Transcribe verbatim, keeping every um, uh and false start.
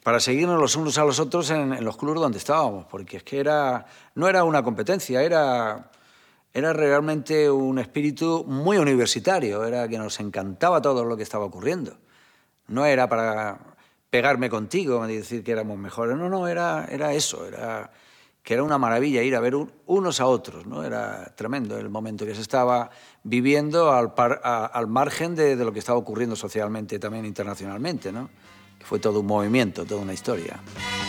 para seguirnos los unos a los otros en, en los clubes donde estábamos, porque es que era, no era una competencia, era, era realmente un espíritu muy universitario, era que nos encantaba todo lo que estaba ocurriendo. No era para pegarme contigo y decir que éramos mejores, no, no, era, era eso, era que era una maravilla ir a ver un, unos a otros, ¿no? Era tremendo el momento que se estaba viviendo al, par, a, al margen de, de lo que estaba ocurriendo socialmente, también internacionalmente, ¿no? Que fue todo un movimiento, toda una historia.